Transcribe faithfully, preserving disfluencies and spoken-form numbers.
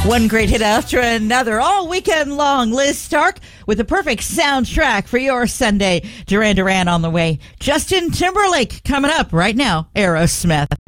One great hit after another all weekend long. Liz Stark with the perfect soundtrack for your Sunday. Duran Duran on the way. Justin Timberlake coming up right now. Aerosmith.